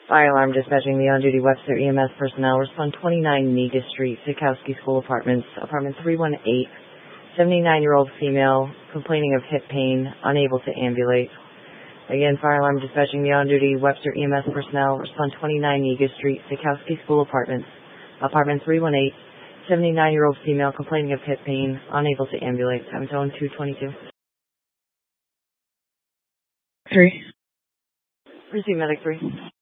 Fire alarm dispatching the on-duty Webster EMS personnel. Respond 29 Negus Street, Sikowski School Apartments, apartment 318. 79-year-old female complaining of hip pain, unable to ambulate. Again, fire alarm dispatching the on-duty Webster EMS personnel. Respond 29 Negus Street, Sikowski School Apartments, apartment 318. 79-year-old female complaining of hip pain, unable to ambulate. Time zone 222. 3. Receive medic 3.